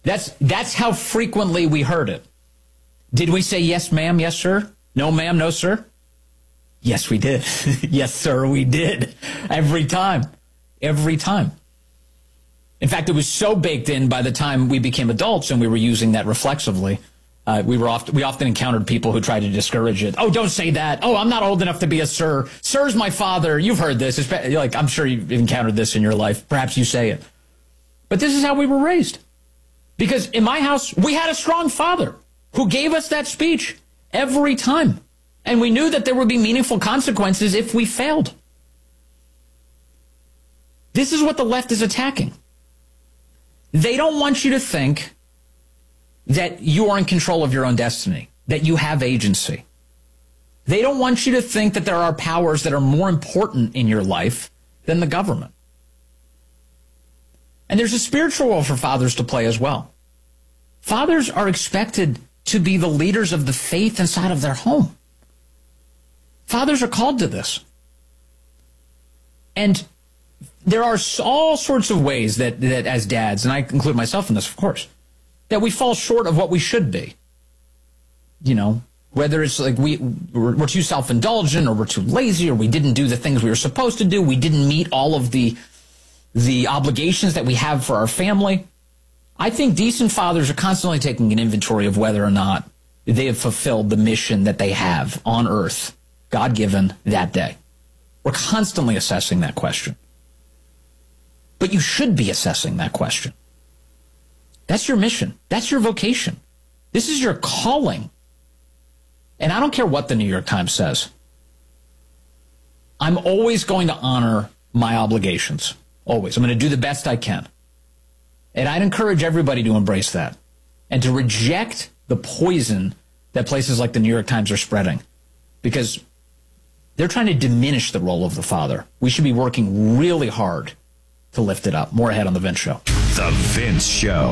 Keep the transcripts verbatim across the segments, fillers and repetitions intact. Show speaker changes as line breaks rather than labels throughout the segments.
That's that's how frequently we heard it. Did we say yes, ma'am, yes, sir? No, ma'am, no, sir? Yes, we did. Yes, sir, we did. Every time. Every time. In fact, it was so baked in by the time we became adults and we were using that reflexively. Uh, we were often, we often encountered people who tried to discourage it. Oh, don't say that. Oh, I'm not old enough to be a sir. Sir's my father. You've heard this. It's, like, I'm sure you've encountered this in your life. Perhaps you say it. But this is how we were raised. Because in my house, we had a strong father who gave us that speech every time. And we knew that there would be meaningful consequences if we failed. This is what the left is attacking. They don't want you to think that you are in control of your own destiny, that you have agency. They don't want you to think that there are powers that are more important in your life than the government. And there's a spiritual role for fathers to play as well. Fathers are expected to be the leaders of the faith inside of their home. Fathers are called to this. And there are all sorts of ways that, that as dads, and I include myself in this, of course, that we fall short of what we should be. You know, whether it's like we, we're, we're too self-indulgent, or we're too lazy, or we didn't do the things we were supposed to do. We didn't meet all of the, the obligations that we have for our family. I think decent fathers are constantly taking an inventory of whether or not they have fulfilled the mission that they have on earth, God-given, that day. We're constantly assessing that question. But you should be assessing that question. That's your mission. That's your vocation. This is your calling. And I don't care what the New York Times says. I'm always going to honor my obligations. Always. I'm going to do the best I can. And I'd encourage everybody to embrace that and to reject the poison that places like the New York Times are spreading, because they're trying to diminish the role of the father. We should be working really hard to lift it up. More ahead on The Vince Show.
The Vince Show.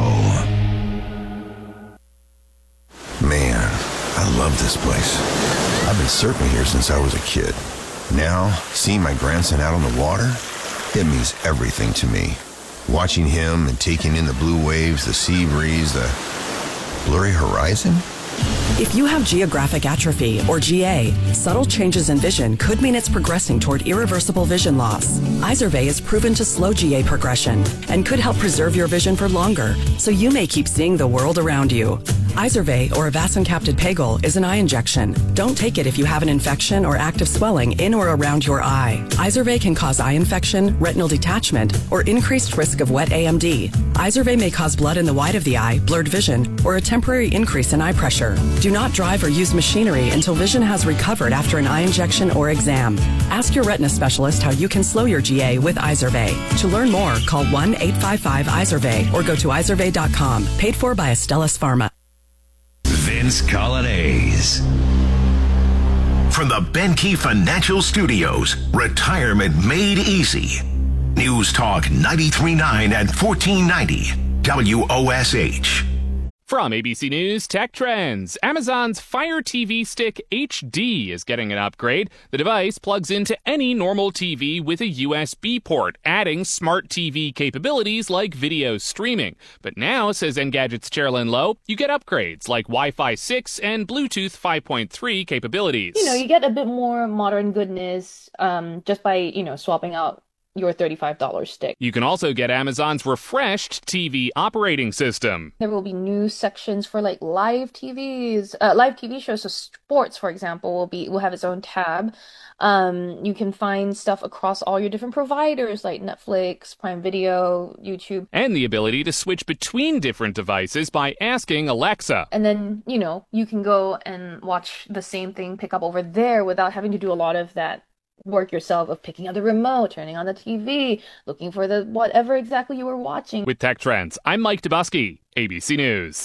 Man, I love this place. I've been surfing here since I was a kid. Now, seeing my grandson out on the water, it means everything to me. Watching him and taking in the blue waves, the sea breeze, the blurry horizon.
If you have geographic atrophy, or G A, subtle changes in vision could mean it's progressing toward irreversible vision loss. Izervay is proven to slow G A progression and could help preserve your vision for longer, so you may keep seeing the world around you. Izervay, or avacincaptad pegol, is an eye injection. Don't take it if you have an infection or active swelling in or around your eye. Izervay can cause eye infection, retinal detachment, or increased risk of wet A M D. Izervay may cause blood in the white of the eye, blurred vision, or a temporary increase in eye pressure. Do not drive or use machinery until vision has recovered after an eye injection or exam. Ask your retina specialist how you can slow your G A with Izervay. To learn more, call one eight five five Izervay or go to izervay dot com. Paid for by Astellas Pharma.
Vince Coglianese. From the Benke Financial Studios, retirement made easy. News Talk ninety-three point nine at fourteen ninety W O S H.
From A B C News Tech Trends, Amazon's Fire T V Stick H D is getting an upgrade. The device plugs into any normal T V with a U S B port, adding smart T V capabilities like video streaming. But now, says Engadget's Chairlyn Lowe, you get upgrades like Wi-Fi six and Bluetooth five point three capabilities.
You know, you get a bit more modern goodness um, just by, you know, swapping out your thirty-five dollars stick.
You can also get Amazon's refreshed T V operating system.
There will be new sections for like live T Vs, uh, live T V shows. So sports, for example, will be will have its own tab. Um, you can find stuff across all your different providers like Netflix, Prime Video, YouTube.
And the ability to switch between different devices by asking Alexa.
And then, you know, you can go and watch the same thing pick up over there without having to do a lot of that work yourself of picking up the remote, turning on the T V, looking for the whatever exactly you were watching.
With Tech Trends, I'm Mike Dubusky, A B C News.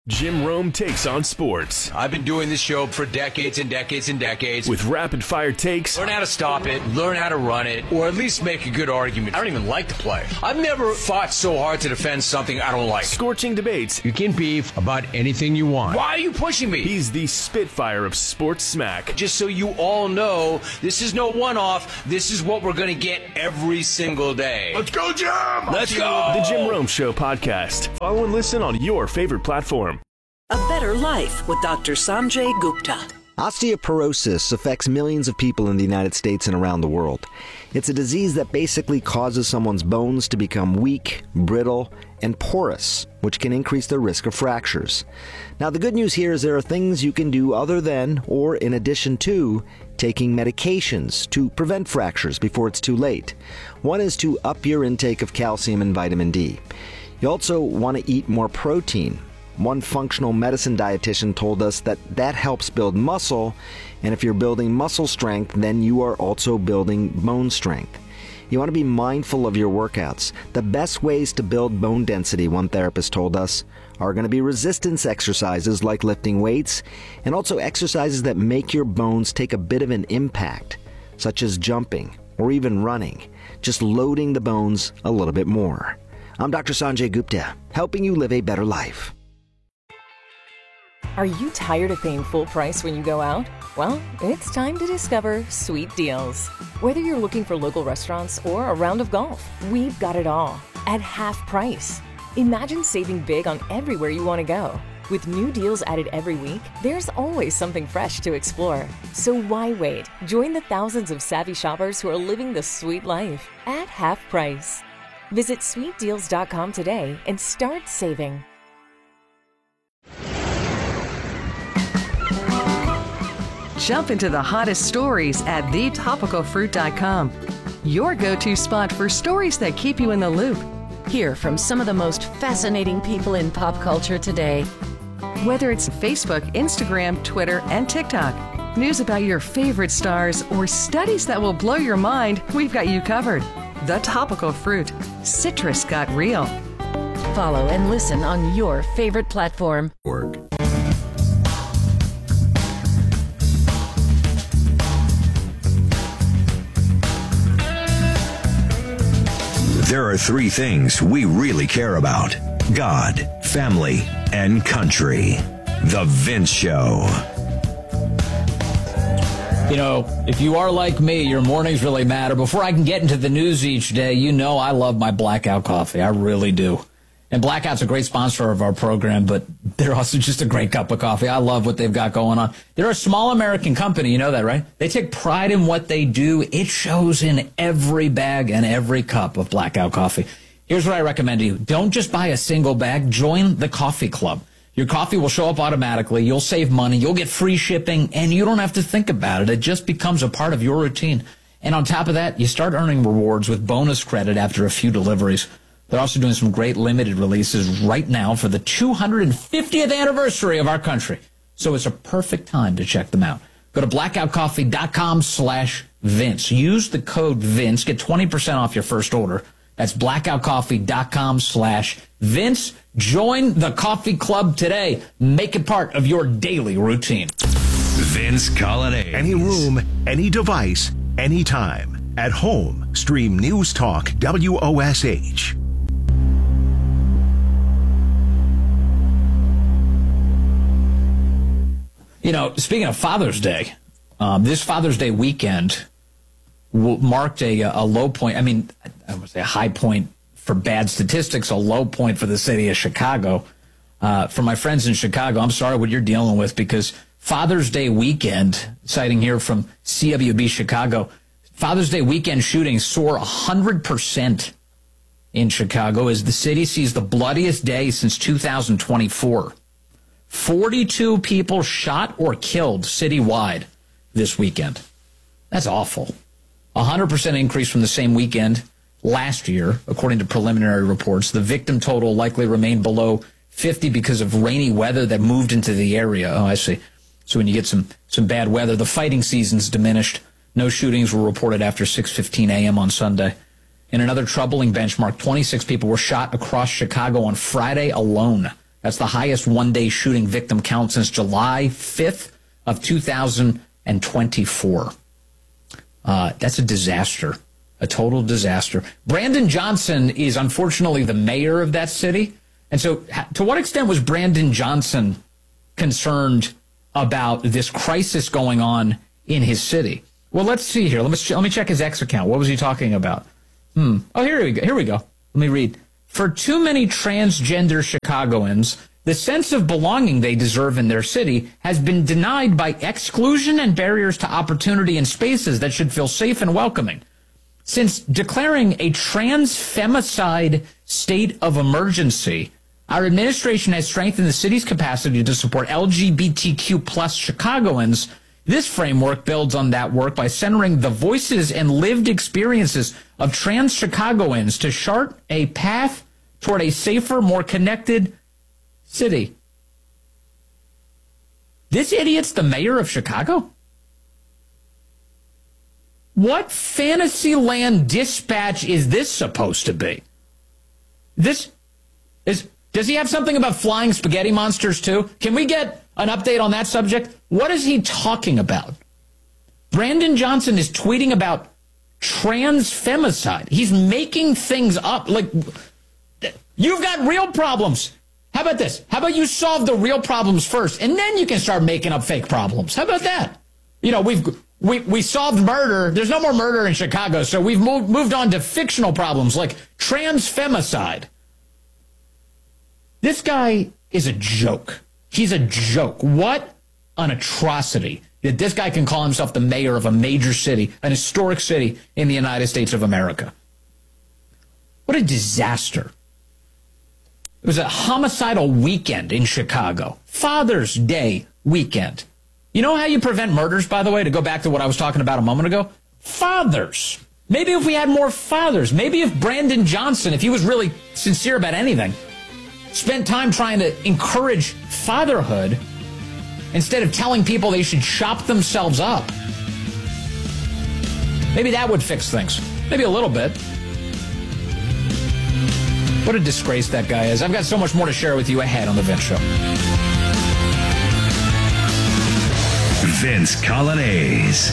Jim Rome takes on sports.
I've been doing this show for decades and decades and decades.
With rapid-fire takes.
Learn how to stop it, learn how to run it, or at least make a good argument. I don't even like to play. I've never fought so hard to defend something I don't like.
Scorching debates.
You can beef about anything you want. Why are you pushing me?
He's the Spitfire of sports smack.
Just so you all know, this is no one-off. This is what we're going to get every single day.
Let's go, Jim!
Let's go!
The Jim Rome Show podcast. Follow and listen on your favorite platform.
A Better Life with Doctor Sanjay Gupta.
Osteoporosis affects millions of people in the United States and around the world. It's a disease that basically causes someone's bones to become weak, brittle, and porous, which can increase the risk of fractures. Now, the good news here is there are things you can do other than, or in addition to, taking medications to prevent fractures before it's too late. One is to up your intake of calcium and vitamin D. You also want to eat more protein. One functional medicine dietitian told us that that helps build muscle, and if you're building muscle strength, then you are also building bone strength. You want to be mindful of your workouts. The best ways to build bone density, one therapist told us, are going to be resistance exercises like lifting weights, and also exercises that make your bones take a bit of an impact, such as jumping or even running, just loading the bones a little bit more. I'm Doctor Sanjay Gupta, helping you live a better life.
Are you tired of paying full price when you go out? Well, it's time to discover Sweet Deals. Whether you're looking for local restaurants or a round of golf, we've got it all at half price. Imagine saving big on everywhere you want to go. With new deals added every week, there's always something fresh to explore. So why wait? Join the thousands of savvy shoppers who are living the sweet life at half price. Visit sweet deals dot com today and start saving.
Jump into the hottest stories at the topical fruit dot com. Your go-to spot for stories that keep you in the loop.
Hear from some of the most fascinating people in pop culture today.
Whether it's Facebook, Instagram, Twitter, and TikTok, news about your favorite stars, or studies that will blow your mind, we've got you covered. The Topical Fruit. Citrus got real.
Follow and listen on your favorite platform.
Work. There are three things we really care about: God, family, and country. The Vince Show.
You know, if you are like me, your mornings really matter. Before I can get into the news each day, you know I love my Blackout coffee. I really do. And Blackout's a great sponsor of our program, but they're also just a great cup of coffee. I love what they've got going on. They're a small American company, you know that, right? They take pride in what they do. It shows in every bag and every cup of Blackout coffee. Here's what I recommend to you. Don't just buy a single bag. Join the coffee club. Your coffee will show up automatically. You'll save money. You'll get free shipping, and you don't have to think about it. It just becomes a part of your routine. And on top of that, you start earning rewards with bonus credit after a few deliveries. They're also doing some great limited releases right now for the two hundred fiftieth anniversary of our country. So it's a perfect time to check them out. Go to blackout coffee dot com slash Vince. Use the code Vince. Get twenty percent off your first order. That's blackout coffee dot com slash Vince. Join the coffee club today. Make it part of your daily routine.
Vince Colonnade. Any room, any device, anytime. At home, stream News Talk W O S H.
You know, speaking of Father's Day, um, this Father's Day weekend marked a, a low point. I mean, I would say a high point for bad statistics, a low point for the city of Chicago. Uh, for my friends in Chicago, I'm sorry what you're dealing with, because Father's Day weekend, citing here from C W B Chicago, Father's Day weekend shootings soar one hundred percent in Chicago as the city sees the bloodiest day since two thousand twenty-four. forty-two people shot or killed citywide this weekend. That's awful. A one hundred percent increase from the same weekend last year, according to preliminary reports. The victim total likely remained below fifty because of rainy weather that moved into the area. Oh, I see. So when you get some, some bad weather, the fighting season's diminished. No shootings were reported after six fifteen a.m. on Sunday. In another troubling benchmark, twenty-six people were shot across Chicago on Friday alone. That's the highest one-day shooting victim count since July fifth of two thousand twenty-four. Uh, that's a disaster, a total disaster. Brandon Johnson is unfortunately the mayor of that city. And so to what extent was Brandon Johnson concerned about this crisis going on in his city? Well, let's see here. Let me, let me check his X account. What was he talking about? Hmm. Oh, here we go. Here we go. Let me read. For too many transgender Chicagoans, the sense of belonging they deserve in their city has been denied by exclusion and barriers to opportunity in spaces that should feel safe and welcoming. Since declaring a trans femicide state of emergency, our administration has strengthened the city's capacity to support L G B T Q plus Chicagoans. This framework builds on that work by centering the voices and lived experiences of trans Chicagoans to chart a path toward a safer, more connected city. This idiot's the mayor of Chicago? What Fantasyland dispatch is this supposed to be? This is... Does he have something about flying spaghetti monsters, too? Can we get an update on that subject? What is he talking about? Brandon Johnson is tweeting about trans femicide. He's making things up. Like, you've got real problems. How about this? How about you solve the real problems first, and then you can start making up fake problems? How about that? You know, we've we we solved murder. There's no more murder in Chicago, so we've moved moved on to fictional problems like trans femicide. This guy is a joke. He's a joke. What an atrocity that this guy can call himself the mayor of a major city, an historic city in the United States of America. What a disaster. It was a homicidal weekend in Chicago. Father's Day weekend. You know how you prevent murders, by the way, to go back to what I was talking about a moment ago? Fathers. Maybe if we had more fathers, maybe if Brandon Johnson, if he was really sincere about anything, spent time trying to encourage fatherhood instead of telling people they should chop themselves up. Maybe that would fix things. Maybe a little bit. What a disgrace that guy is. I've got so much more to share with you ahead on The Vince Show.
Vince Coglianese.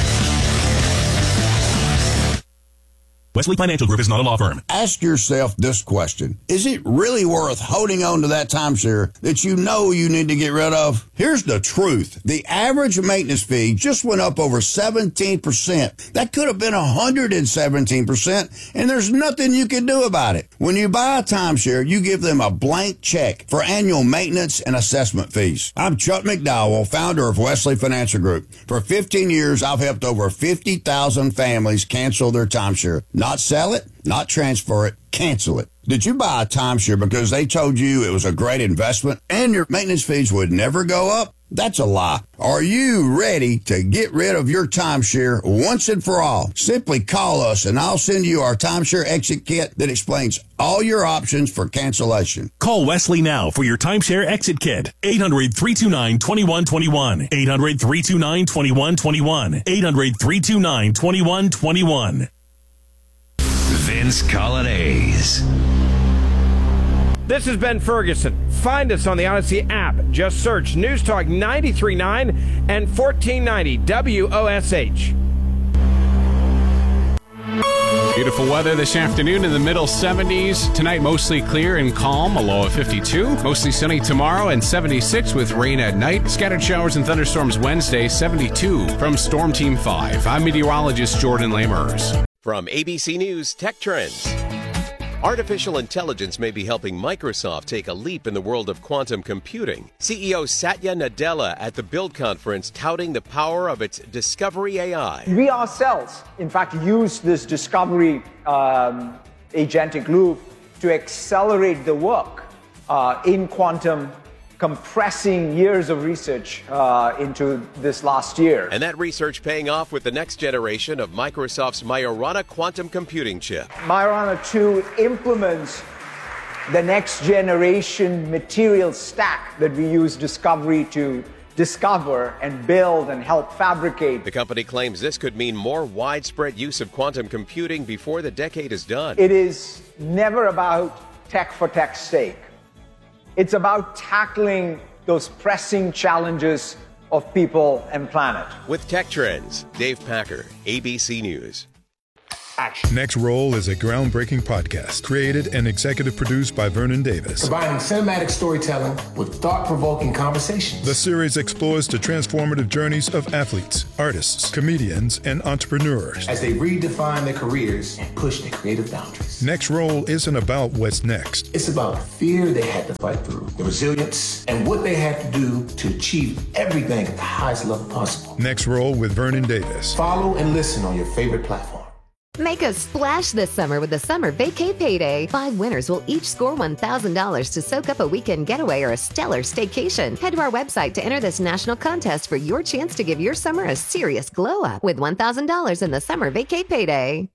Wesley Financial Group is not a law firm.
Ask yourself this question. Is it really worth holding on to that timeshare that you know you need to get rid of? Here's the truth. The average maintenance fee just went up over seventeen percent. That could have been one hundred seventeen percent, and there's nothing you can do about it. When you buy a timeshare, you give them a blank check for annual maintenance and assessment fees. I'm Chuck McDowell, founder of Wesley Financial Group. For fifteen years, I've helped over fifty thousand families cancel their timeshare. Not sell it, not transfer it, cancel it. Did you buy a timeshare because they told you it was a great investment and your maintenance fees would never go up? That's a lie. Are you ready to get rid of your timeshare once and for all? Simply call us and I'll send you our timeshare exit kit that explains all your options for cancellation.
Call Wesley now for your timeshare exit kit. eight hundred, three two nine, two one two one. eight hundred, three two nine, two one two one. eight hundred, three two nine, two one two one.
Vince Coglianese.
This is Ben Ferguson. Find us on the Odyssey app. Just search News Talk ninety-three point nine and fourteen ninety W O S H.
Beautiful weather this afternoon in the middle seventies. Tonight, mostly clear and calm, a low of fifty-two. Mostly sunny tomorrow and seventy-six with rain at night. Scattered showers and thunderstorms Wednesday, seventy-two. From Storm Team five, I'm meteorologist Jordan Lamers.
From A B C News Tech Trends. Artificial intelligence may be helping Microsoft take a leap in the world of quantum computing. C E O Satya Nadella at the Build conference touting the power of its Discovery A I.
We ourselves, in fact, use this Discovery um, agentic loop to accelerate the work uh, in quantum, compressing years of research uh, into this last year.
And that research paying off with the next generation of Microsoft's Majorana quantum computing chip.
Majorana two implements the next generation material stack that we use Discovery to discover and build and help fabricate.
The company claims this could mean more widespread use of quantum computing before the decade is done.
It is never about tech for tech's sake. It's about tackling those pressing challenges of people and planet.
With Tech Trends, Dave Packer, A B C News.
Action. Next Roll is a groundbreaking podcast created and executive produced by Vernon Davis.
Combining cinematic storytelling with thought-provoking conversations.
The series explores the transformative journeys of athletes, artists, comedians, and entrepreneurs
as they redefine their careers and push their creative boundaries.
Next Roll isn't about what's next.
It's about the fear they had to fight through, the resilience, and what they had to do to achieve everything at the highest level possible.
Next Roll with Vernon Davis.
Follow and listen on your favorite platform.
Make a splash this summer with the Summer Vacay Payday. Five winners will each score one thousand dollars to soak up a weekend getaway or a stellar staycation. Head to our website to enter this national contest for your chance to give your summer a serious glow up with one thousand dollars in the Summer Vacay Payday.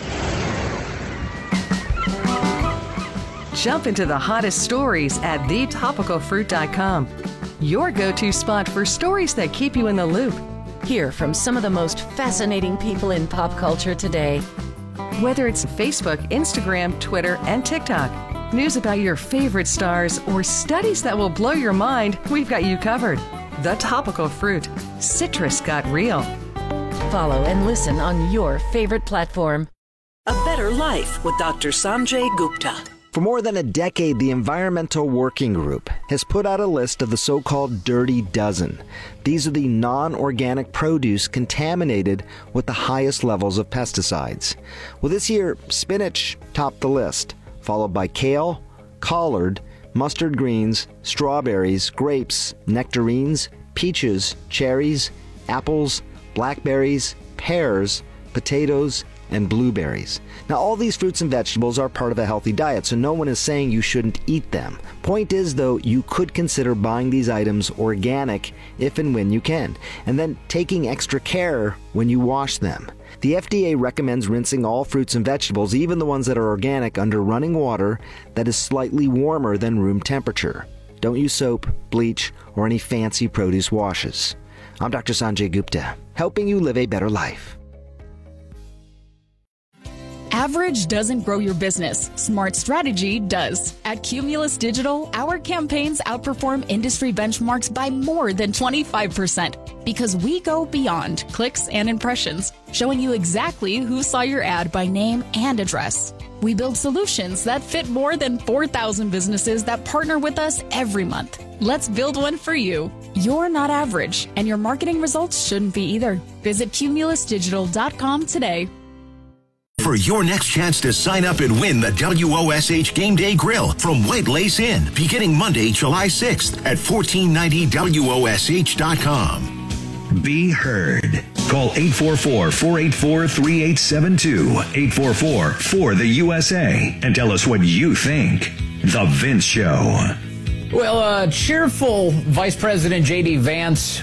Jump into the hottest stories at the topical fruit dot com. Your go-to spot for stories that keep you in the loop.
Hear from some of the most fascinating people in pop culture today.
Whether it's Facebook, Instagram, Twitter, and TikTok, news about your favorite stars, or studies that will blow your mind, we've got you covered. The Topical Fruit. Citrus got real.
Follow and listen on your favorite platform.
A Better Life with Doctor Sanjay Gupta.
For more than a decade, the Environmental Working Group has put out a list of the so-called Dirty Dozen. These are the non-organic produce contaminated with the highest levels of pesticides. Well, this year, spinach topped the list, followed by kale, collard, mustard greens, strawberries, grapes, nectarines, peaches, cherries, apples, blackberries, pears, potatoes, and blueberries. Now, all these fruits and vegetables are part of a healthy diet, so no one is saying you shouldn't eat them. Point is, though, you could consider buying these items organic if and when you can, and then taking extra care when you wash them. The F D A recommends rinsing all fruits and vegetables, even the ones that are organic, under running water that is slightly warmer than room temperature. Don't use soap, bleach, or any fancy produce washes. I'm Doctor Sanjay Gupta, helping you live a better life.
Average doesn't grow your business. Smart strategy does. At Cumulus Digital, our campaigns outperform industry benchmarks by more than twenty-five percent because we go beyond clicks and impressions, showing you exactly who saw your ad by name and address. We build solutions that fit more than four thousand businesses that partner with us every month. Let's build one for you. You're not average, and your marketing results shouldn't be either. Visit cumulus digital dot com today.
For your next chance to sign up and win the W O S H Game Day Grill from White Lace Inn, beginning Monday, July sixth at fourteen ninety W O S H dot com.
Be heard. Call eight four four, four eight four, three eight seven two, eight four four, four the U S A, and tell us what you think. The Vince Show.
Well, uh, cheerful Vice President J D Vance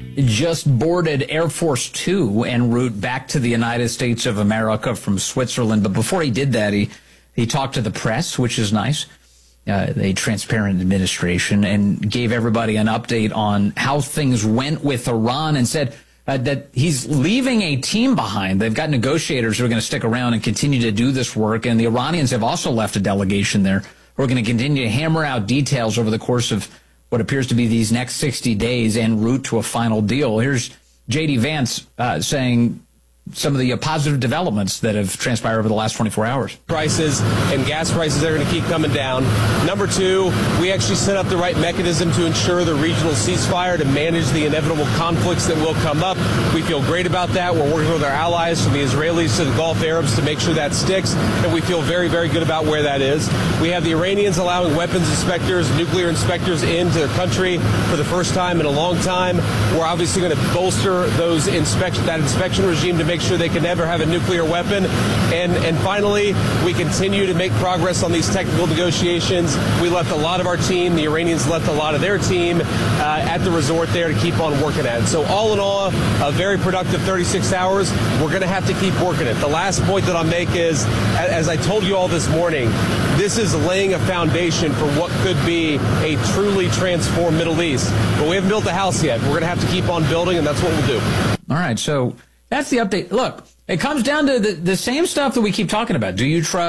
just boarded Air Force Two en route back to the United States of America from Switzerland. But before he did that, he, he talked to the press, which is nice, uh, a transparent administration, and gave everybody an update on how things went with Iran and said uh, that he's leaving a team behind. They've got negotiators who are going to stick around and continue to do this work, and the Iranians have also left a delegation there who are going to continue to hammer out details over the course of what appears to be these next sixty days en route to a final deal. Here's J D Vance uh, saying some of the uh, positive developments that have transpired over the last twenty-four hours.
Prices and gas prices are going to keep coming down. Number two, we actually set up the right mechanism to ensure the regional ceasefire to manage the inevitable conflicts that will come up. We feel great about that. We're working with our allies, from the Israelis to the Gulf Arabs, to make sure that sticks, and we feel very, very good about where that is. We have the Iranians allowing weapons inspectors, nuclear inspectors into their country for the first time in a long time. We're obviously going to bolster those inspection, that inspection regime to make sure they can never have a nuclear weapon. And and finally, we continue to make progress on these technical negotiations. We left a lot of our team, the Iranians left a lot of their team uh, at the resort there to keep on working at it. So all in all, a very productive thirty-six hours. We're going to have to keep working it. The last point that I'll make is, as I told you all this morning, this is laying a foundation for what could be a truly transformed Middle East. But we haven't built the house yet. We're going to have to keep on building, and that's what we'll do.
All right, so that's the update. Look, it comes down to the, the same stuff that we keep talking about. Do you trust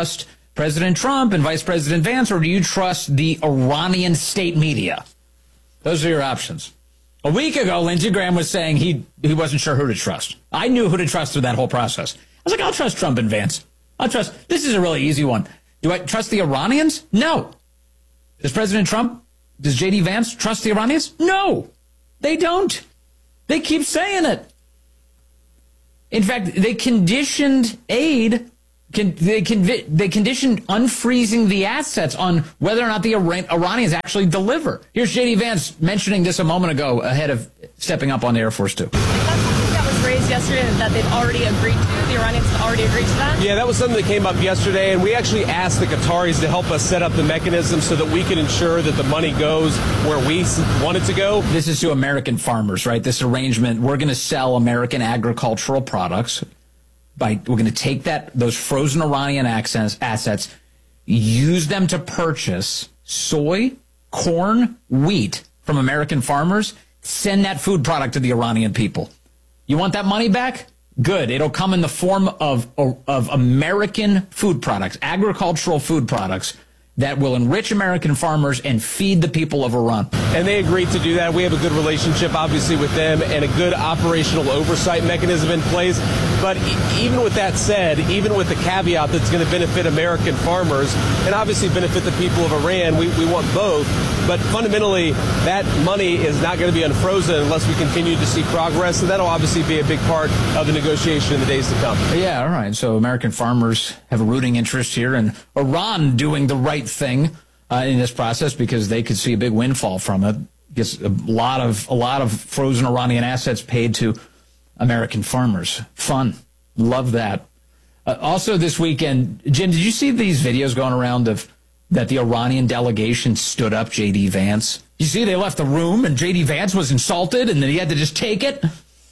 President Trump and Vice President Vance, or do you trust the Iranian state media? Those are your options. A week ago, Lindsey Graham was saying he, he wasn't sure who to trust. I knew who to trust through that whole process. I was like, I'll trust Trump and Vance. I'll trust. This is a really easy one. Do I trust the Iranians? No. Does President Trump, does J D Vance trust the Iranians? No, they don't. They keep saying it. In fact, they conditioned aid, can, they, convi- they conditioned unfreezing the assets on whether or not the Iran- Iranians actually deliver. Here's J D Vance mentioning this a moment ago ahead of stepping up on the Air Force Two.
That was raised yesterday that they've already agreed to. The Iranians have already agreed to that?
Yeah, that was something that came up yesterday, and we actually asked the Qataris to help us set up the mechanism so that we can ensure that the money goes where we want it to go.
This is to American farmers, right? This arrangement, we're going to sell American agricultural products. By we're going to take that those frozen Iranian access, assets, use them to purchase soy, corn, wheat from American farmers, send that food product to the Iranian people. You want that money back? Good. It'll come in the form of, of American food products, agricultural food products that will enrich American farmers and feed the people of Iran.
And they agreed to do that. We have a good relationship, obviously, with them and a good operational oversight mechanism in place. But e- even with that said, even with the caveat that's going to benefit American farmers and obviously benefit the people of Iran, we, we want both. But fundamentally, that money is not going to be unfrozen unless we continue to see progress. And that'll obviously be a big part of the negotiation in the days to come.
Yeah, all right. So American farmers have a rooting interest here and Iran doing the right thing uh, in this process because they could see a big windfall from it. Gets a lot of a lot of frozen Iranian assets paid to American farmers. Fun. Love that. Uh, also this weekend, Jim, did you see these videos going around of that the Iranian delegation stood up J D Vance? You see, they left the room and J D Vance was insulted and then he had to just take it.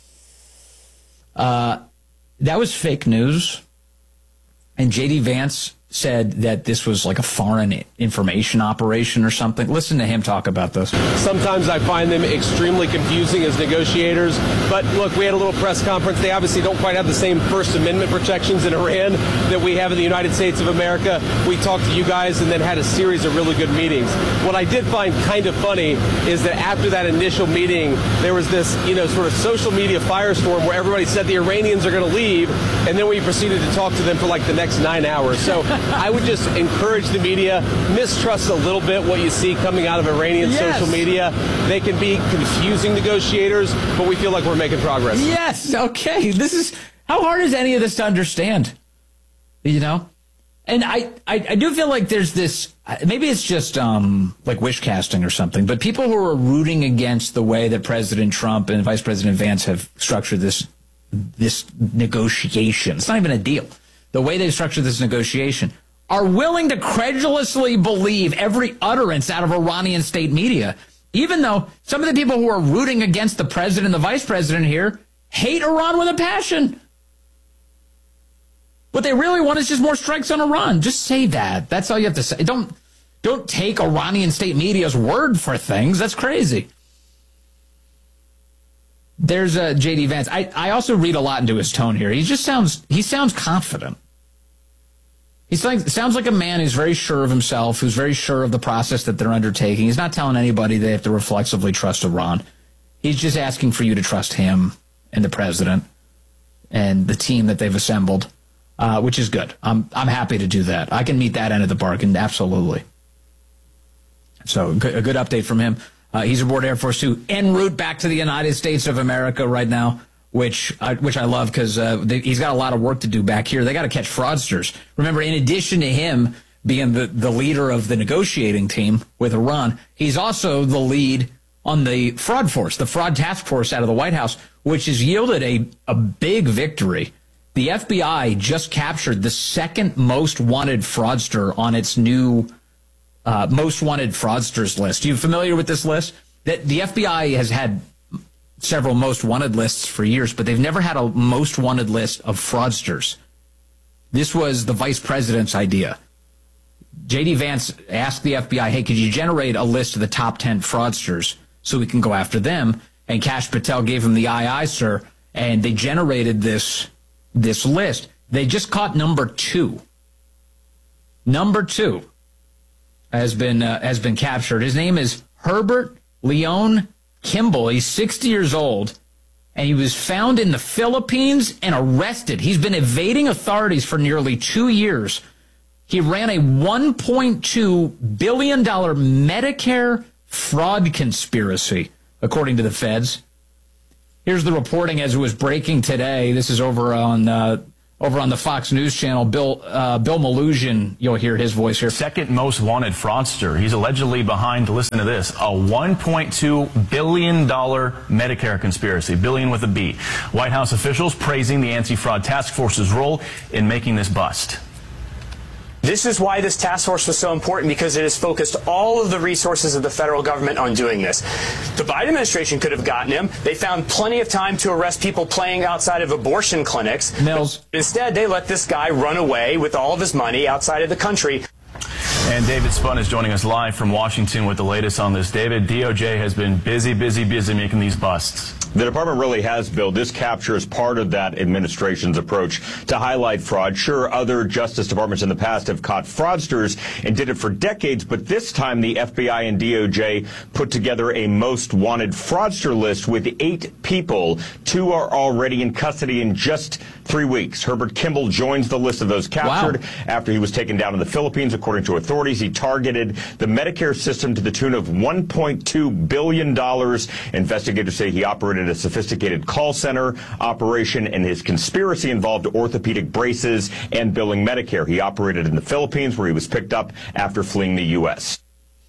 Uh, that was fake news. And J D Vance said that this was like a foreign information operation or something. Listen to him talk about this.
Sometimes I find them extremely confusing as negotiators. But look, we had a little press conference. They obviously don't quite have the same First Amendment protections in Iran that we have in the United States of America. We talked to you guys and then had a series of really good meetings. What I did find kind of funny is that after that initial meeting, there was this, you know, sort of social media firestorm where everybody said the Iranians are going to leave. And then we proceeded to talk to them for like the next nine hours. So I would just encourage the media, mistrust a little bit what you see coming out of Iranian
yes.
social media. They can be confusing negotiators, but we feel like we're making progress.
Yes, okay. This is, how hard is any of this to understand? You know? And I, I, I do feel like there's this, maybe it's just um, like wish casting or something, but people who are rooting against the way that President Trump and Vice President Vance have structured this, this negotiation, it's not even a deal. The way they structured this negotiation, are willing to credulously believe every utterance out of Iranian state media, even though some of the people who are rooting against the president and the vice president here hate Iran with a passion. What they really want is just more strikes on Iran. Just say that. That's all you have to say. Don't, don't take Iranian state media's word for things. That's crazy. There's uh, J D Vance. I, I also read a lot into his tone here. He just sounds, he sounds confident. He sounds like a man who's very sure of himself, who's very sure of the process that they're undertaking. He's not telling anybody they have to reflexively trust Iran. He's just asking for you to trust him and the president and the team that they've assembled, uh, which is good. I'm, I'm happy to do that. I can meet that end of the bargain, absolutely. So a good update from him. Uh, he's aboard Air Force Two, en route back to the United States of America right now, which I, which I love because uh, he's got a lot of work to do back here. They got to catch fraudsters. Remember, in addition to him being the, the leader of the negotiating team with Iran, he's also the lead on the fraud force, the fraud task force out of the White House, which has yielded a, a big victory. The F B I just captured the second most wanted fraudster on its new Uh, most wanted fraudsters list. Are you familiar with this list? That the F B I has had several most wanted lists for years, but they've never had a most wanted list of fraudsters. This was the vice president's idea. J D Vance asked the F B I, hey, could you generate a list of the top ten fraudsters so we can go after them? And Kash Patel gave him the aye, aye, sir, and they generated this, this list. They just caught number two. Number two has been uh, has been captured. His name is Herbert Leon Kimball. He's sixty years old, and he was found in the Philippines and arrested. He's been evading authorities for nearly two years. He ran a one point two billion dollars Medicare fraud conspiracy, according to the feds. Here's the reporting as it was breaking today. This is over on uh, over on the Fox News channel. Bill uh, Bill Malugin, you'll hear his voice here.
Second most wanted fraudster. He's allegedly behind, listen to this, a one point two billion dollars Medicare conspiracy. Billion with a B. White House officials praising the anti-fraud task force's role in making this bust.
This is why this task force was so important, because it has focused all of the resources of the federal government on doing this. The Biden administration could have gotten him. They found plenty of time to arrest people playing outside of abortion clinics.
Mills.
Instead, they let this guy run away with all of his money outside of the country.
And David Spun is joining us live from Washington with the latest on this. David, D O J has been busy, busy, busy making these busts.
The department really has, Bill. This capture is part of that administration's approach to highlight fraud. Sure, other Justice Departments in the past have caught fraudsters and did it for decades, but this time the F B I and D O J put together a most wanted fraudster list with eight people. Two are already in custody in just three weeks. Herbert Kimball joins the list of those captured wow. after he was taken down in the Philippines. According to authorities, he targeted the Medicare system to the tune of one point two billion dollars. Investigators say he operated a sophisticated call center operation, and his conspiracy involved orthopedic braces and billing Medicare. He operated in the Philippines, where he was picked up after fleeing the U S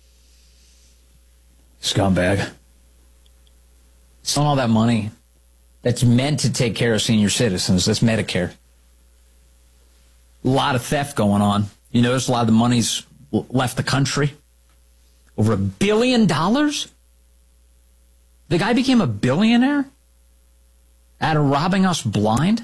Scumbag. Selling all that money that's meant to take care of senior citizens. That's Medicare. A lot of theft going on. You notice a lot of the money's left the country. Over a billion dollars? The guy became a billionaire out of robbing us blind?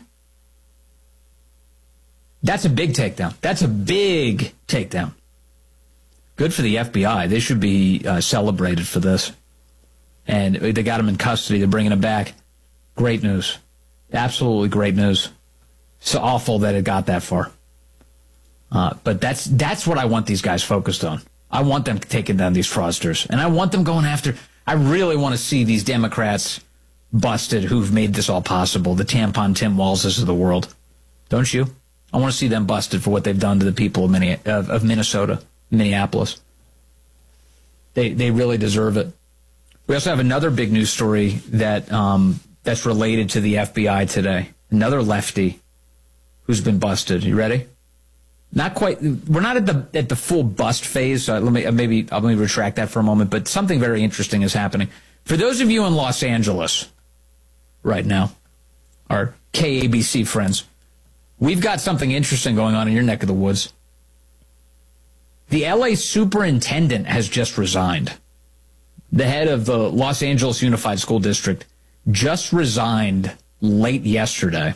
That's a big takedown. That's a big takedown. Good for the F B I. They should be uh, celebrated for this. And they got him in custody. They're bringing him back. Great news. Absolutely great news. It's awful that it got that far. Uh, but that's that's what I want these guys focused on. I want them taking down these fraudsters. And I want them going after... I really want to see these Democrats busted who've made this all possible, the tampon Tim Walzes of the world. Don't you? I want to see them busted for what they've done to the people of, Minne- of, of Minnesota, Minneapolis. They they really deserve it. We also have another big news story that um, that's related to the F B I today. Another lefty who's been busted. You ready? Not quite. We're not at the at the full bust phase. So let me maybe I'll let me retract that for a moment. But something very interesting is happening. For those of you in Los Angeles right now, our K A B C friends, we've got something interesting going on in your neck of the woods. The L A superintendent has just resigned. The head of the Los Angeles Unified School District just resigned late yesterday.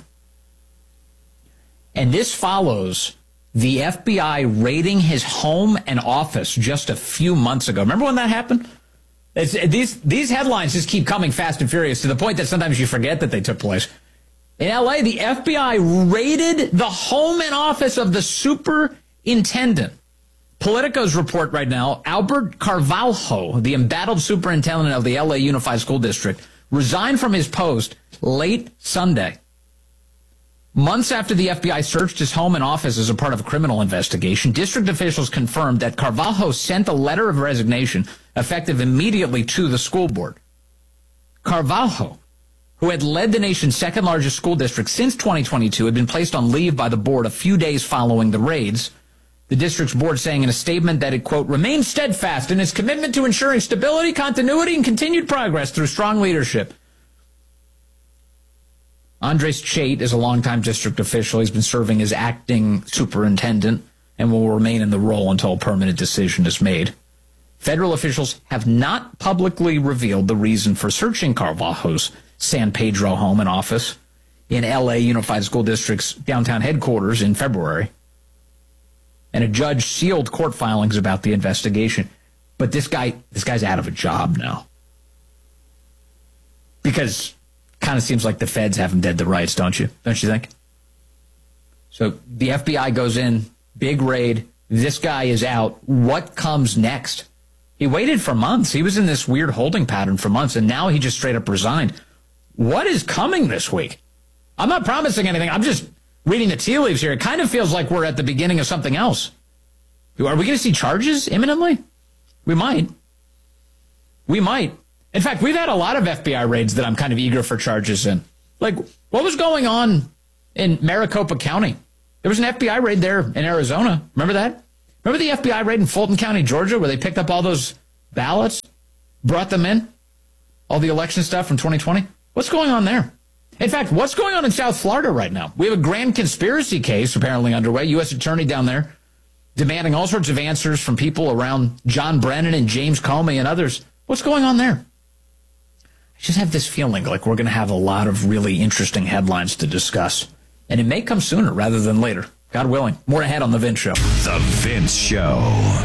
And this follows the F B I raiding his home and office just a few months ago. Remember when that happened? It's, these these headlines just keep coming fast and furious to the point that sometimes you forget that they took place. In L A, the F B I raided the home and office of the superintendent. Politico's report right now, Albert Carvalho, the embattled superintendent of the L A Unified School District, resigned from his post late Sunday. Months after the F B I searched his home and office as a part of a criminal investigation, district officials confirmed that Carvalho sent a letter of resignation effective immediately to the school board. Carvalho, who had led the nation's second largest school district since twenty twenty-two, had been placed on leave by the board a few days following the raids. The district's board saying in a statement that it, quote, remains steadfast in its commitment to ensuring stability, continuity, and continued progress through strong leadership. Andres Chait is a longtime district official. He's been serving as acting superintendent and will remain in the role until a permanent decision is made. Federal officials have not publicly revealed the reason for searching Carvalho's San Pedro home and office in L A Unified School District's downtown headquarters in February. And a judge sealed court filings about the investigation. But this guy, this guy's out of a job now. Because kind of seems like the feds have him dead to rights, don't you? Don't you think? So the F B I goes in, big raid, this guy is out. What comes next? He waited for months. He was in this weird holding pattern for months, and now he just straight up resigned. What is coming this week? I'm not promising anything. I'm just reading the tea leaves here. It kind of feels like we're at the beginning of something else. Are we going to see charges imminently? We might. We might. In fact, we've had a lot of F B I raids that I'm kind of eager for charges in. Like, what was going on in Maricopa County? There was an F B I raid there in Arizona. Remember that? Remember the F B I raid in Fulton County, Georgia, where they picked up all those ballots, brought them in, all the election stuff from twenty twenty? What's going on there? In fact, what's going on in South Florida right now? We have a grand conspiracy case apparently underway. U S attorney down there demanding all sorts of answers from people around John Brennan and James Comey and others. What's going on there? I just have this feeling like we're going to have a lot of really interesting headlines to discuss. And it may come sooner rather than later. God willing. More ahead on The Vince Show.
The Vince Show.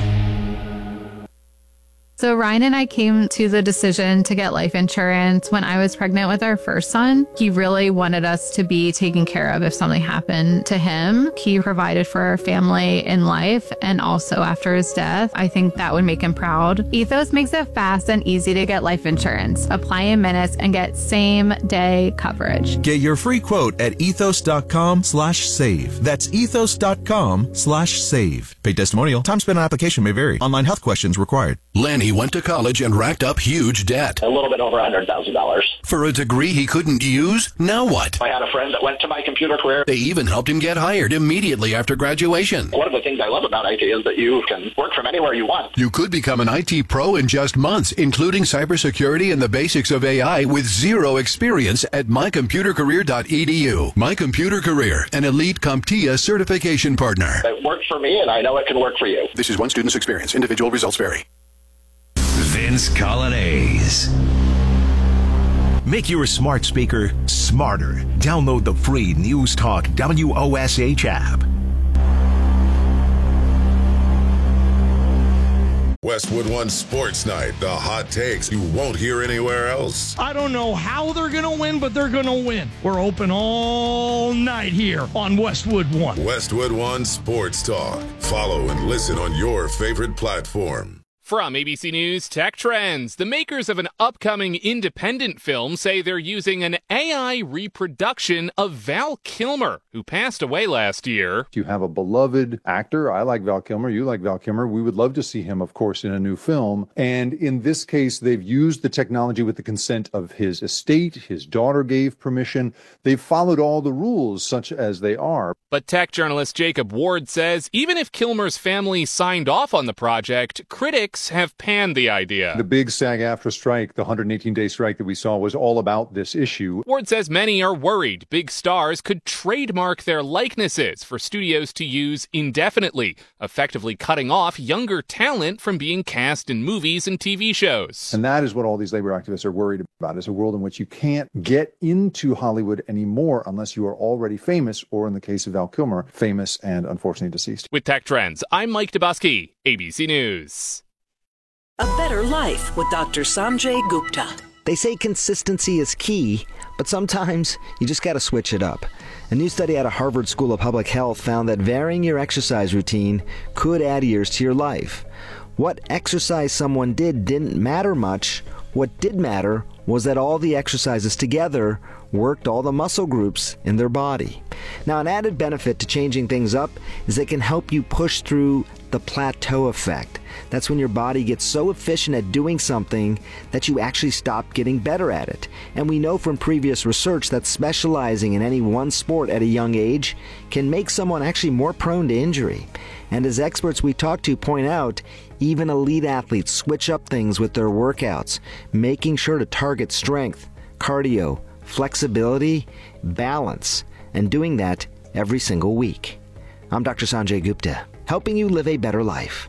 So Ryan and I came to the decision to get life insurance when I was pregnant with our first son. He really wanted us to be taken care of if something happened to him. He provided for our family in life and also after his death. I think that would make him proud. Ethos makes it fast and easy to get life insurance. Apply in minutes and get same day coverage.
Get your free quote at ethos.com slash save. That's ethos.com slash save. Paid testimonial. Time spent on application may vary. Online health questions required.
Lanny went to college and racked up huge debt.
A little bit over one hundred thousand dollars.
For a degree he couldn't use? Now what?
I had a friend that went to My Computer Career.
They even helped him get hired immediately after graduation.
One of the things I love about I T is that you can work from anywhere you want.
You could become an I T pro in just months, including cybersecurity and the basics of A I with zero experience at my computer career dot e d u. My Computer Career, an elite CompTIA certification partner.
It worked for me, and I know it can work for you.
This is one student's experience. Individual results vary. Vince Colonnese.
Make your smart speaker smarter. Download the free News Talk W O S H app.
Westwood One Sports Night, the hot takes you won't hear anywhere else.
I don't know how they're going to win, but they're going to win. We're open all night here on Westwood One.
Westwood One Sports Talk. Follow and listen on your favorite platform.
From A B C News Tech Trends, the makers of an upcoming independent film say they're using an A I reproduction of Val Kilmer, who passed away last year.
You have a beloved actor. I like Val Kilmer. You like Val Kilmer. We would love to see him, of course, in a new film. And in this case, they've used the technology with the consent of his estate. His daughter gave permission. They've followed all the rules, such as they are.
But tech journalist Jacob Ward says even if Kilmer's family signed off on the project, critics have panned the idea.
The big SAG-AFTRA strike, the one hundred eighteen day strike that we saw, was all about this issue.
Ward says many are worried big stars could trademark their likenesses for studios to use indefinitely, effectively cutting off younger talent from being cast in movies and T V shows.
And that is what all these labor activists are worried about, is a world in which you can't get into Hollywood anymore unless you are already famous, or in the case of Val Kilmer, famous and unfortunately deceased.
With Tech Trends, I'm Mike Dubosky, A B C News.
A Better Life with Doctor Sanjay Gupta.
They say consistency is key, but sometimes you just gotta switch it up. A new study out of Harvard School of Public Health found that varying your exercise routine could add years to your life. What exercise someone did didn't matter much. What did matter was that all the exercises together worked all the muscle groups in their body. Now, an added benefit to changing things up is they can help you push through the plateau effect. That's when your body gets so efficient at doing something that you actually stop getting better at it. And we know from previous research that specializing in any one sport at a young age can make someone actually more prone to injury. And as experts we talk to point out, even elite athletes switch up things with their workouts, making sure to target strength, cardio, flexibility, balance, and doing that every single week. I'm Doctor Sanjay Gupta, helping you live a better life.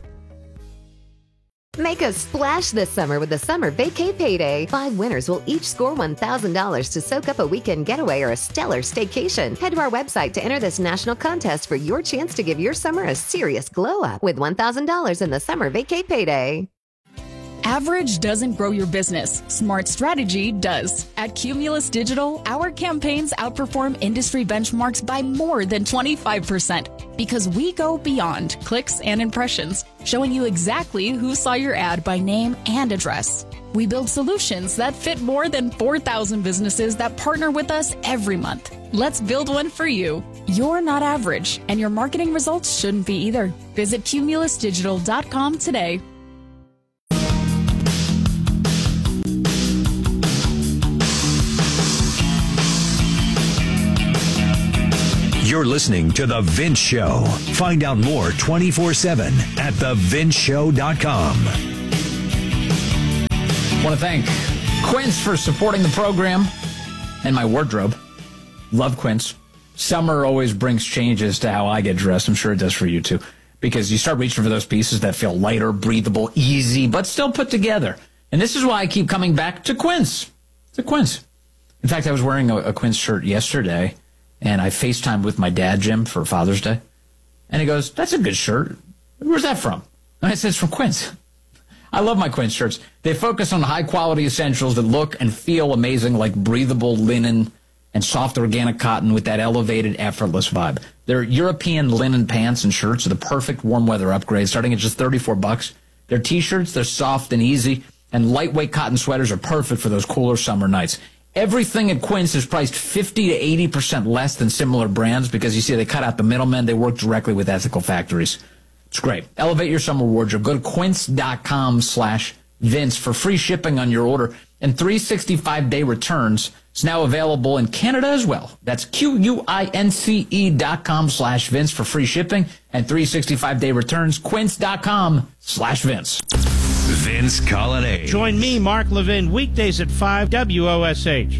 Make a splash this summer with the Summer Vacay Payday. Five winners will each score one thousand dollars to soak up a weekend getaway or a stellar staycation. Head to our website to enter this national contest for your chance to give your summer a serious glow up with one thousand dollars in the Summer Vacay Payday.
Average doesn't grow your business. Smart strategy does. At Cumulus Digital, our campaigns outperform industry benchmarks by more than twenty-five percent. Because we go beyond clicks and impressions, showing you exactly who saw your ad by name and address. We build solutions that fit more than four thousand businesses that partner with us every month. Let's build one for you. You're not average, and your marketing results shouldn't be either. Visit cumulus digital dot com today.
You're listening to The Vince Show. Find out more twenty-four seven at the vince show dot com.
I want to thank Quince for supporting the program and my wardrobe. Love Quince. Summer always brings changes to how I get dressed. I'm sure it does for you too. Because you start reaching for those pieces that feel lighter, breathable, easy, but still put together. And this is why I keep coming back to Quince. To Quince. In fact, I was wearing a, a Quince shirt yesterday. And I FaceTimed with my dad, Jim, for Father's Day. And he goes, that's a good shirt. Where's that from? And I said, it's from Quince. I love my Quince shirts. They focus on high-quality essentials that look and feel amazing, like breathable linen and soft organic cotton with that elevated, effortless vibe. Their European linen pants and shirts are the perfect warm weather upgrade, starting at just thirty-four bucks. Their T-shirts, they're soft and easy, and lightweight cotton sweaters are perfect for those cooler summer nights. Everything at Quince is priced fifty to eighty percent less than similar brands because, you see, they cut out the middlemen. They work directly with ethical factories. It's great. Elevate your summer wardrobe. Go to quince.com slash Vince for free shipping on your order and three hundred sixty-five day returns. It's now available in Canada as well. That's Q-U-I-N-C-E dot com slash Vince for free shipping and three hundred sixty-five day returns. Quince.com slash Vince.
Vince Colonnade.
Join me, Mark Levin, weekdays at five W O S H.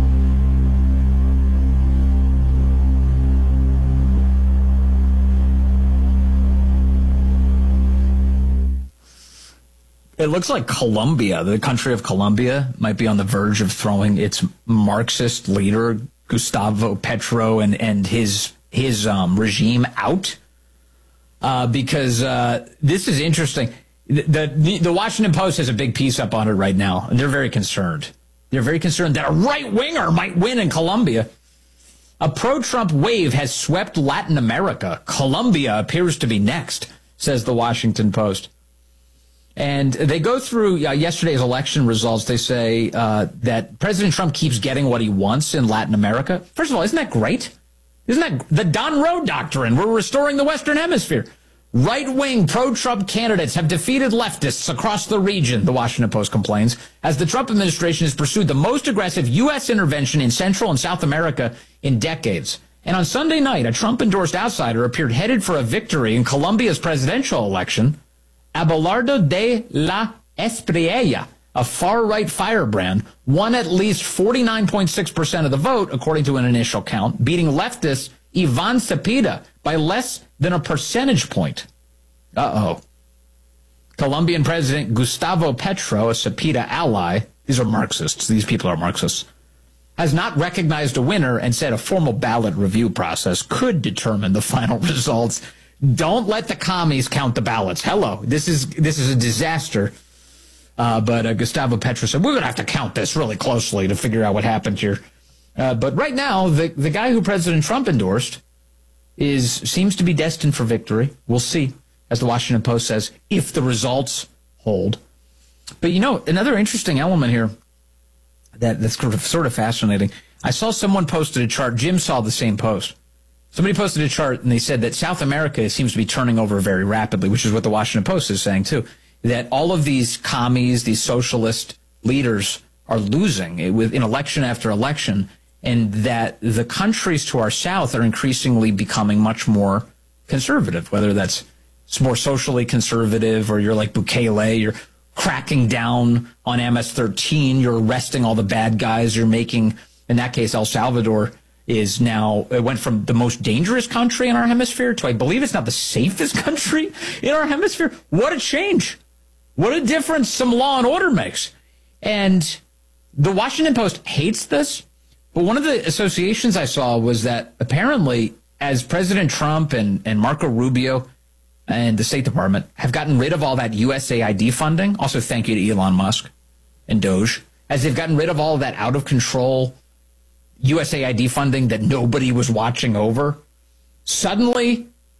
It looks like Colombia, the country of Colombia, might be on the verge of throwing its Marxist leader, Gustavo Petro, and, and his his um, regime out. Uh, because uh, this is interesting. The, the the Washington Post has a big piece up on it right now, and they're very concerned. They're very concerned that a right-winger might win in Colombia. A pro-Trump wave has swept Latin America. Colombia appears to be next, says the Washington Post. And they go through uh, yesterday's election results. They say uh, that President Trump keeps getting what he wants in Latin America. First of all, isn't that great? Isn't that the Don Road Doctrine? We're restoring the Western Hemisphere. Right-wing pro-Trump candidates have defeated leftists across the region, the Washington Post complains, as the Trump administration has pursued the most aggressive U S intervention in Central and South America in decades. And on Sunday night, a Trump-endorsed outsider appeared headed for a victory in Colombia's presidential election. Abelardo de la Espriella, a far-right firebrand, won at least forty-nine point six percent of the vote, according to an initial count, beating leftist Ivan Cepeda by less than a percentage point. Uh-oh. Colombian President Gustavo Petro, a Cepeda ally, these are Marxists, these people are Marxists, has not recognized a winner and said a formal ballot review process could determine the final results. Don't let the commies count the ballots. Hello, this is this is a disaster. Uh, but uh, Gustavo Petro said, we're going to have to count this really closely to figure out what happened here. Uh, but right now, the, the guy who President Trump endorsed is seems to be destined for victory. We'll see, as the Washington Post says, if the results hold. But, you know, another interesting element here that, that's sort of, sort of fascinating. I saw someone posted a chart. Jim saw the same post. Somebody posted a chart, and they said that South America seems to be turning over very rapidly, which is what the Washington Post is saying, too, that all of these commies, these socialist leaders are losing in election after election, and that the countries to our south are increasingly becoming much more conservative, whether that's more socially conservative or you're like Bukele, you're cracking down on M S thirteen, you're arresting all the bad guys, you're making, in that case, El Salvador is now, it went from the most dangerous country in our hemisphere to, I believe it's now the safest country in our hemisphere. What a change. What a difference some law and order makes. And the Washington Post hates this. But one of the associations I saw was that apparently as President Trump and, and Marco Rubio and the State Department have gotten rid of all that U S A I D funding, also thank you to Elon Musk and Doge, as they've gotten rid of all of that out-of-control U S A I D funding that nobody was watching over, suddenly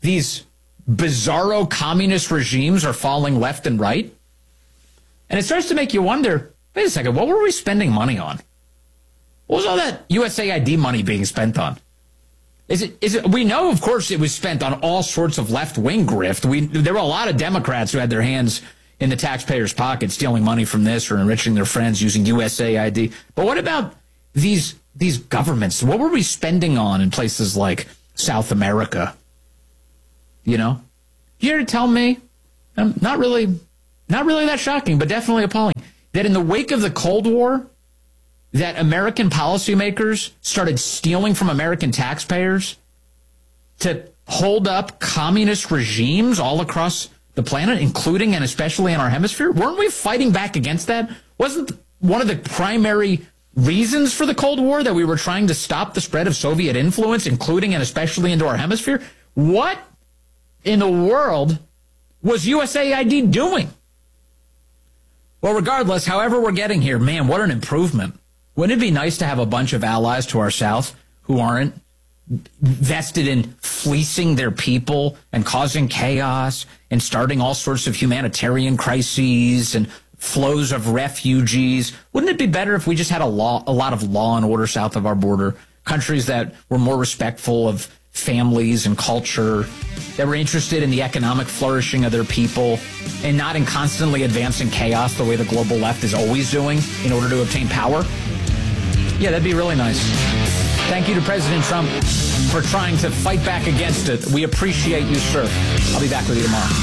these bizarro communist regimes are falling left and right. And it starts to make you wonder, wait a second, what were we spending money on? What was all that U S A I D money being spent on? Is it, is it, we know, of course, it was spent on all sorts of left-wing grift. We, there were a lot of Democrats who had their hands in the taxpayers' pocket stealing money from this or enriching their friends using U S A I D. But what about these these governments? What were we spending on in places like South America? You know? You here to tell me, um, not really, not really that shocking, but definitely appalling, that in the wake of the Cold War, that American policymakers started stealing from American taxpayers to hold up communist regimes all across the planet, including and especially in our hemisphere? Weren't we fighting back against that? Wasn't one of the primary reasons for the Cold War that we were trying to stop the spread of Soviet influence, including and especially into our hemisphere? What in the world was U S A I D doing? Well, regardless, however we're getting here, man, what an improvement. Wouldn't it be nice to have a bunch of allies to our south who aren't vested in fleecing their people and causing chaos and starting all sorts of humanitarian crises and flows of refugees? Wouldn't it be better if we just had a law, a lot of law and order south of our border? Countries that were more respectful of families and culture, that were interested in the economic flourishing of their people and not in constantly advancing chaos the way the global left is always doing in order to obtain power? Yeah, that'd be really nice. Thank you to President Trump for trying to fight back against it. We appreciate you, sir. I'll be back with you tomorrow.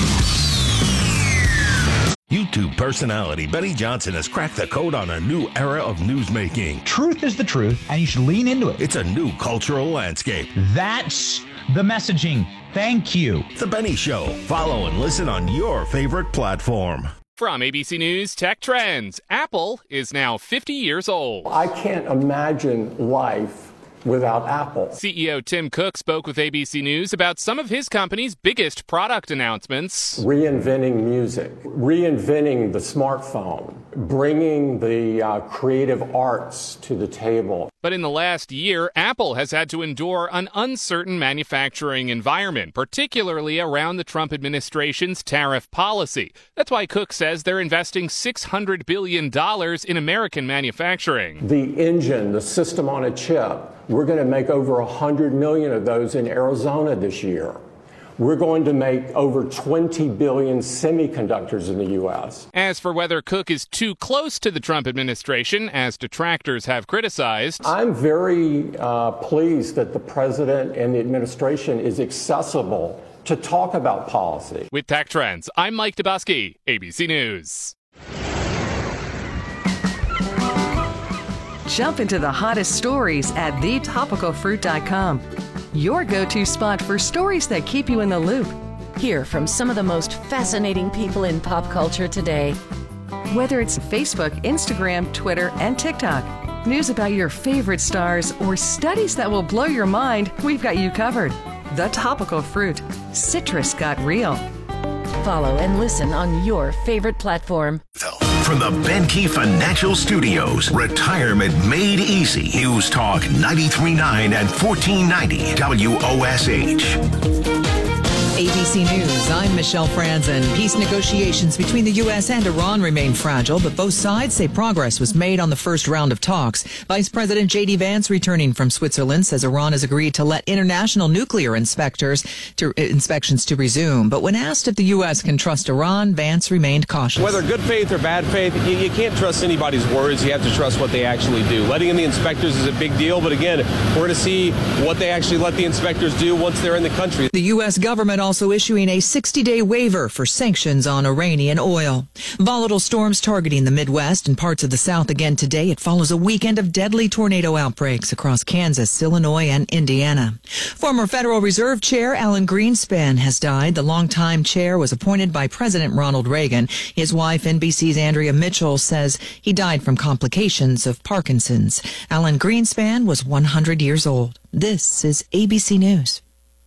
YouTube personality Benny Johnson has cracked the code on a new era of newsmaking.
Truth is the truth, and you should lean into it.
It's a new cultural landscape.
That's the messaging. Thank you.
The Benny Show. Follow and listen on your favorite platform.
From A B C News Tech Trends, Apple is now fifty years old.
I can't imagine life without Apple.
C E O Tim Cook spoke with A B C News about some of his company's biggest product announcements.
Reinventing music, reinventing the smartphone, bringing the uh, creative arts to the table.
But in the last year, Apple has had to endure an uncertain manufacturing environment, particularly around the Trump administration's tariff policy. That's why Cook says they're investing six hundred billion dollars in American manufacturing.
The engine, the system on a chip, we're going to make over one hundred million of those in Arizona this year. We're going to make over twenty billion semiconductors in the U S.
As for whether Cook is too close to the Trump administration, as detractors have criticized,
I'm very uh, pleased that the president and the administration is accessible to talk about policy.
With Tech Trends, I'm Mike Dubosky, A B C News.
Jump into the hottest stories at the topical fruit dot com. Your go-to spot for stories that keep you in the loop.
Hear from some of the most fascinating people in pop culture today.
Whether it's Facebook, Instagram, Twitter, and TikTok, news about your favorite stars, or studies that will blow your mind, we've got you covered. The Topical Fruit. Citrus got real.
Follow and listen on your favorite platform.
From the Benkey Financial Studios, Retirement Made Easy. News Talk ninety-three point nine and fourteen ninety W O S H.
A B C News, I'm Michelle Franzen. Peace negotiations between the U S and Iran remain fragile, but both sides say progress was made on the first round of talks. Vice President J D Vance, returning from Switzerland, says Iran has agreed to let international nuclear inspectors to, uh, inspections to resume. But when asked if the U S can trust Iran, Vance remained cautious.
Whether good faith or bad faith, you, you can't trust anybody's words. You have to trust what they actually do. Letting in the inspectors is a big deal, but again, we're going to see what they actually let the inspectors do once they're in the country.
The U S government also issuing a sixty-day waiver for sanctions on Iranian oil. Volatile storms targeting the Midwest and parts of the South again today. It follows a weekend of deadly tornado outbreaks across Kansas, Illinois, and Indiana. Former Federal Reserve Chair Alan Greenspan has died. The longtime chair was appointed by President Ronald Reagan. His wife, N B C's Andrea Mitchell, says he died from complications of Parkinson's. Alan Greenspan was one hundred years old. This is A B C News.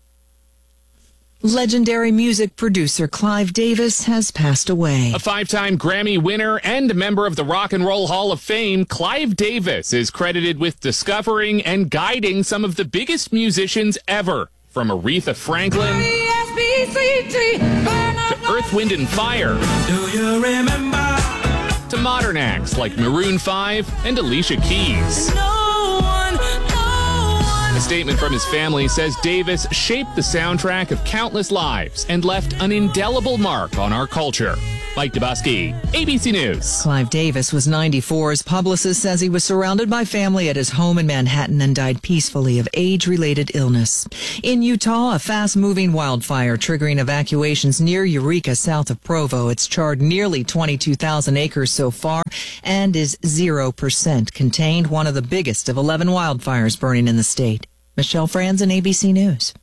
Legendary music producer Clive Davis has passed away.
A five-time Grammy winner and member of the Rock and Roll Hall of Fame, Clive Davis is credited with discovering and guiding some of the biggest musicians ever, from Aretha Franklin To Earth, Wind, and Fire.
Do you remember?
To modern acts like Maroon five and Alicia Keys.
No one, no one.
A statement from his family says Davis shaped the soundtrack of countless lives and left an indelible mark on our culture. Mike Dubusky, A B C News.
Clive Davis was ninety-four. His publicist says he was surrounded by family at his home in Manhattan and died peacefully of age-related illness. In Utah, a fast-moving wildfire triggering evacuations near Eureka, south of Provo. It's charred nearly twenty-two thousand acres so far and is zero percent contained, one of the biggest of eleven wildfires burning in the state. Michelle Franzen, A B C News.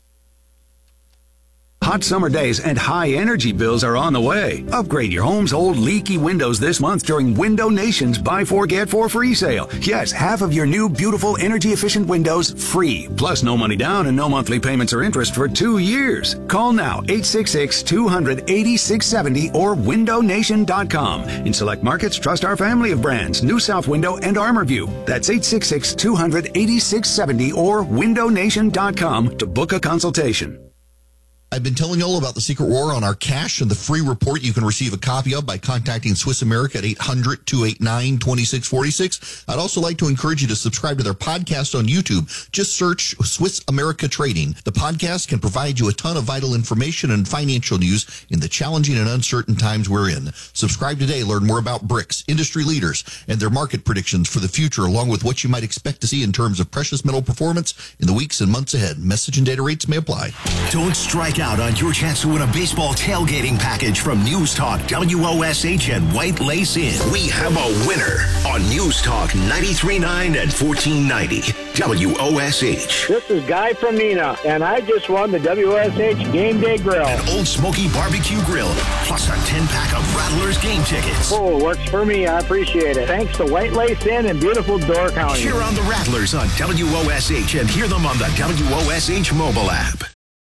Hot summer days and high energy bills are on the way. Upgrade your home's old leaky windows this month during Window Nation's Buy Four Get Four free sale. Yes, half of your new beautiful energy efficient windows free. Plus no money down and no monthly payments or interest for two years. Call now eight six six, two hundred, eighty-six seventy or window nation dot com. In select markets, trust our family of brands, New South Window and ArmorView. That's eight six six, two hundred, eighty-six seventy or window nation dot com to book a consultation.
I've been telling you all about the Secret War on our cash and the free report you can receive a copy of by contacting Swiss America at eight hundred, two eight nine, two six four six. I'd also like to encourage you to subscribe to their podcast on YouTube. Just search Swiss America Trading. The podcast can provide you a ton of vital information and financial news in the challenging and uncertain times we're in. Subscribe today. Learn more about B R I C S, industry leaders, and their market predictions for the future, along with what you might expect to see in terms of precious metal performance in the weeks and months ahead. Message and data rates may apply.
Don't strike out on your chance to win a baseball tailgating package from News Talk W O S H and White Lace Inn. We have a winner on News Talk ninety-three point nine and fourteen ninety W O S H.
This is Guy from Neenah, and I just won the W O S H Game Day Grill.
An Old Smoky Barbecue Grill, plus a ten-pack of Rattlers game tickets.
Oh, works for me. I appreciate it. Thanks to White Lace Inn in beautiful Door County.
Cheer on the Rattlers on W O S H and hear them on the W O S H mobile app.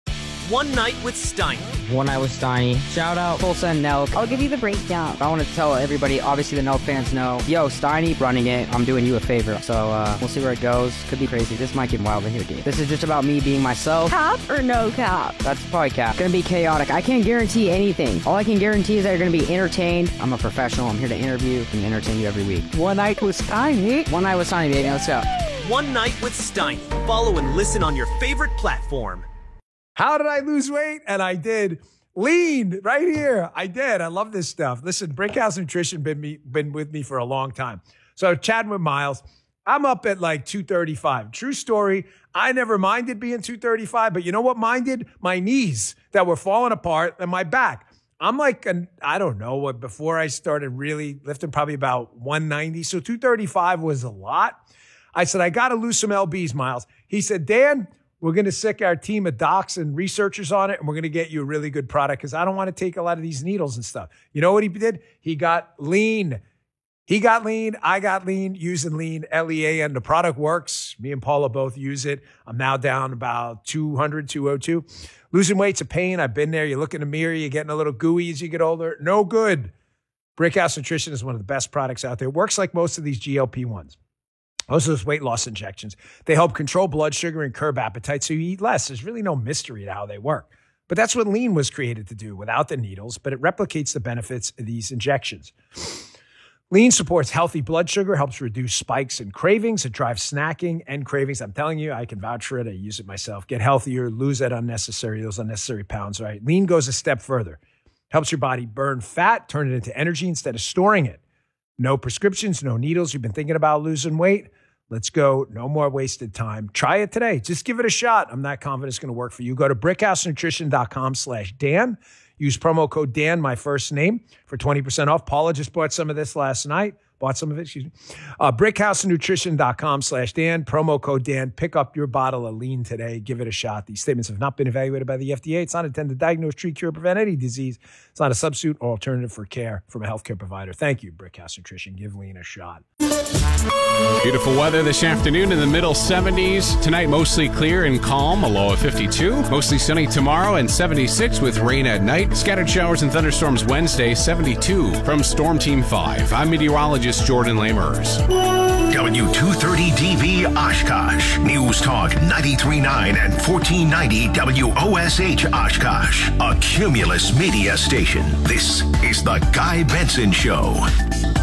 One Night with Steiny.
One Night with Steiny. Shout out Tulsa and Nelk.
I'll give you the breakdown.
I want to tell everybody, obviously the Nelk fans know, yo, Steiny running it, I'm doing you a favor. So uh, we'll see where it goes. Could be crazy. This might get wild in here, dude. This is just about me being myself.
Cap or no cap?
That's probably cap. Gonna be chaotic. I can't guarantee anything. All I can guarantee is that you're gonna be entertained. I'm a professional. I'm here to interview and entertain you every week.
One Night with Steiny.
One Night with Steiny, baby. Let's go.
One Night with Steiny. Follow and listen on your favorite platform.
How did I lose weight? And I did. Lean right here. I did. I love this stuff. Listen, Brickhouse Nutrition been me been with me for a long time. So chatting with Miles, I'm up at like two thirty-five. True story. I never minded being two thirty-five, but you know what minded? My knees that were falling apart and my back. I'm like, an, I don't know what, before I started really lifting, probably about one ninety. So two thirty-five was a lot. I said, I got to lose some L Bs, Miles. He said, Dan, we're going to sick our team of docs and researchers on it, and we're going to get you a really good product because I don't want to take a lot of these needles and stuff. You know what he did? He got lean. He got lean. I got lean using lean, L E A, and the product works. Me and Paula both use it. I'm now down about two hundred, two oh two. Losing weight's a pain. I've been there. You look in the mirror, you're getting a little gooey as you get older. No good. Brickhouse Nutrition is one of the best products out there. It works like most of these G L P ones. Most of those weight loss injections, they help control blood sugar and curb appetite so you eat less. There's really no mystery to how they work. But that's what lean was created to do without the needles, but it replicates the benefits of these injections. Lean supports healthy blood sugar, helps reduce spikes and cravings. It drives snacking and cravings. I'm telling you, I can vouch for it. I use it myself. Get healthier, lose that unnecessary, those unnecessary pounds, right? Lean goes a step further. Helps your body burn fat, turn it into energy instead of storing it. No prescriptions, no needles. You've been thinking about losing weight? Let's go. No more wasted time. Try it today. Just give it a shot. I'm not confident it's going to work for you. Go to brickhousenutrition.com slash Dan. Use promo code Dan, my first name, for twenty percent off. Paula just bought some of this last night. Bought some of it, excuse me. Uh, brickhousenutrition.com slash Dan. Promo code Dan. Pick up your bottle of lean today. Give it a shot. These statements have not been evaluated by the F D A. It's not intended to diagnose, treat, cure, prevent any disease. It's not a substitute or alternative for care from a healthcare provider. Thank you, Brickhouse Nutrition. Give lean a shot.
Beautiful weather this afternoon in the middle seventies. Tonight, mostly clear and calm, a low of fifty-two. Mostly sunny tomorrow and seventy-six with rain at night. Scattered showers and thunderstorms Wednesday, seventy-two. From Storm Team five, I'm meteorologist Jordan Lamers.
W two thirty D V Oshkosh, News Talk ninety-three point nine and fourteen ninety W O S H Oshkosh, a Cumulus media station. This is the Guy Benson Show.